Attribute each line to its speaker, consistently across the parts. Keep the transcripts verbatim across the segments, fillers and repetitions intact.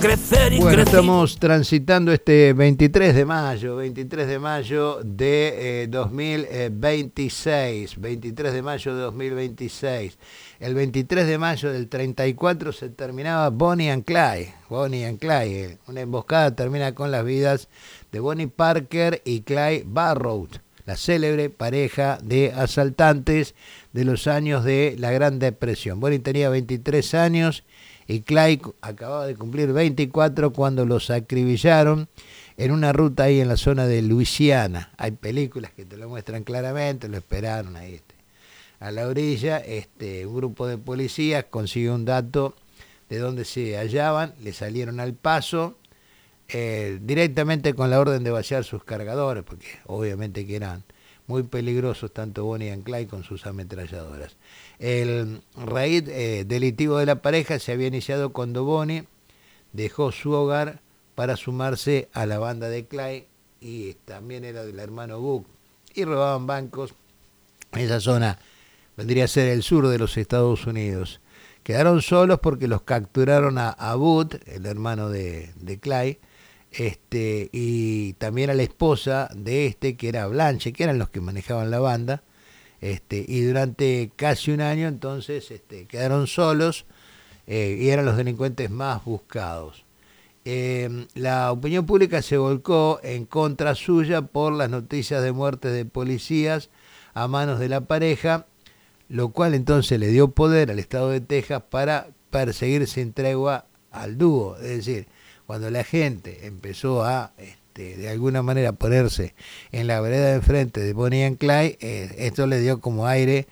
Speaker 1: crecer y
Speaker 2: Bueno,
Speaker 1: crecer.
Speaker 2: estamos transitando este veintitrés de mayo, veintitrés de mayo de eh, dos mil veintiséis, veintitrés de mayo de dos mil veintiséis. El veintitrés de mayo del treinta y cuatro se terminaba Bonnie and Clyde. Bonnie and Clyde, una emboscada termina con las vidas de Bonnie Parker y Clyde Barrow, la célebre pareja de asaltantes de los años de la Gran Depresión. Bonnie tenía veintitrés años y Clyde acababa de cumplir veinticuatro cuando los acribillaron en una ruta ahí en la zona de Luisiana. Hay películas que te lo muestran claramente, lo esperaron ahí este, a la orilla. Este, un grupo de policías consiguió un dato de dónde se hallaban, le salieron al paso, eh, directamente con la orden de vaciar sus cargadores, porque obviamente que eran muy peligrosos tanto Bonnie y Clyde con sus ametralladoras. El raíz eh, delictivo de la pareja se había iniciado cuando Bonnie dejó su hogar para sumarse a la banda de Clyde, y también era del hermano Buck, y robaban bancos en esa zona, vendría a ser el sur de los Estados Unidos. Quedaron solos porque los capturaron a, a Bud, el hermano de, de Clyde, este, y también a la esposa de este, que era Blanche, que eran los que manejaban la banda, este, y durante casi un año entonces este, quedaron solos, eh, y eran los delincuentes más buscados. Eh, la opinión pública se volcó en contra suya por las noticias de muertes de policías a manos de la pareja, lo cual entonces le dio poder al estado de Texas para perseguir sin tregua al dúo. Es decir, cuando la gente empezó a, este, de alguna manera, ponerse en la vereda de enfrente de Bonnie and Clyde, eh, esto le dio como aire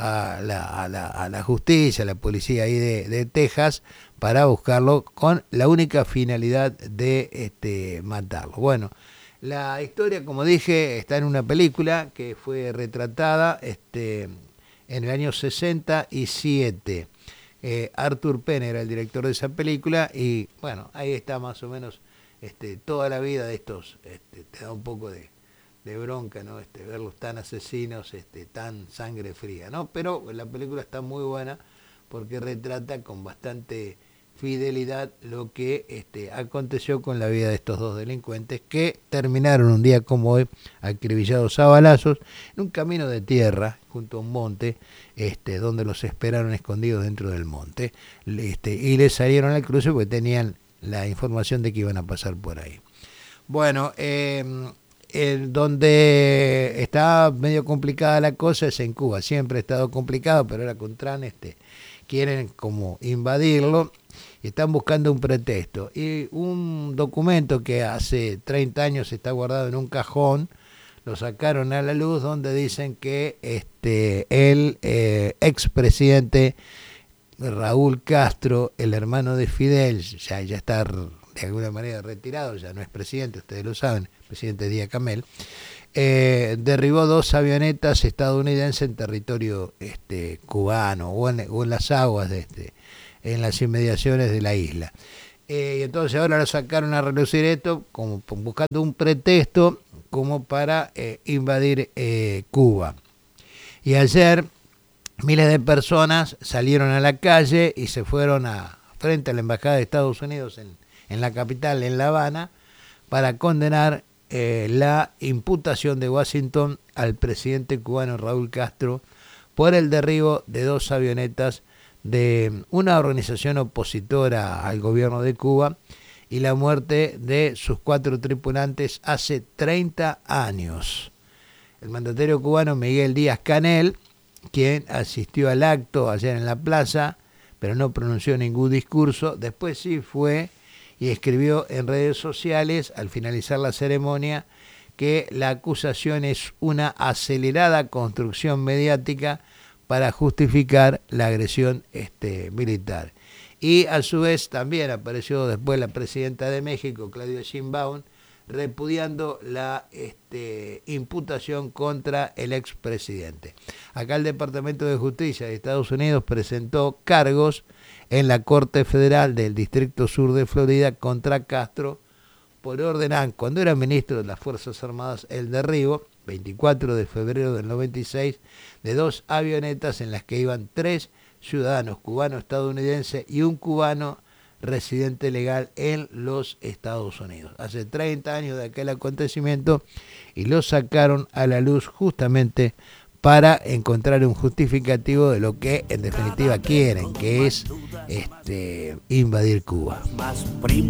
Speaker 2: a la, a la, a la justicia, a la policía ahí de, de Texas, para buscarlo con la única finalidad de este, matarlo. Bueno, la historia, como dije, está en una película que fue retratada este, en el año sesenta y siete. Eh, Arthur Penn era el director de esa película, y bueno, ahí está más o menos este, toda la vida de estos. Este, te da un poco de, de bronca, ¿no? Este, verlos tan asesinos, este, tan sangre fría, ¿no? Pero la película está muy buena porque retrata con bastante fidelidad lo que este, aconteció con la vida de estos dos delincuentes, que terminaron un día como hoy acribillados a balazos en un camino de tierra junto a un monte, este, donde los esperaron escondidos dentro del monte, este, y les salieron al cruce porque tenían la información de que iban a pasar por ahí. Bueno, eh, el, donde está medio complicada la cosa es en Cuba. Siempre ha estado complicado, pero ahora con Trump este, quieren como invadirlo y están buscando un pretexto. Y un documento que hace treinta años está guardado en un cajón, lo sacaron a la luz, donde dicen que este, el eh, expresidente Raúl Castro, el hermano de Fidel, ya, ya está de alguna manera retirado, ya no es presidente, ustedes lo saben, presidente Díaz Camel, eh, derribó dos avionetas estadounidenses en territorio este, cubano, o en, o en las aguas de este, en las inmediaciones de la isla. Eh, y entonces ahora lo sacaron a relucir esto como buscando un pretexto como para eh, invadir eh, Cuba. Y ayer miles de personas salieron a la calle y se fueron a frente a la embajada de Estados Unidos en, en la capital, en La Habana, para condenar eh, la imputación de Washington al presidente cubano Raúl Castro por el derribo de dos avionetas de una organización opositora al gobierno de Cuba y la muerte de sus cuatro tripulantes hace treinta años. El mandatario cubano Miguel Díaz-Canel, quien asistió al acto ayer en la plaza, pero no pronunció ningún discurso, después sí fue y escribió en redes sociales al finalizar la ceremonia que la acusación es una acelerada construcción mediática para justificar la agresión este, militar. Y a su vez también apareció después la presidenta de México, Claudia Sheinbaum, repudiando la este, imputación contra el expresidente. Acá el Departamento de Justicia de Estados Unidos presentó cargos en la Corte Federal del Distrito Sur de Florida contra Castro por ordenar, cuando era ministro de las Fuerzas Armadas, el derribo, veinticuatro de febrero del noventa y seis, de dos avionetas en las que iban tres ciudadanos cubano-estadounidenses y un cubano residente legal en los Estados Unidos. Hace treinta años de aquel acontecimiento y lo sacaron a la luz justamente para encontrar un justificativo de lo que en definitiva quieren, que es este, invadir Cuba.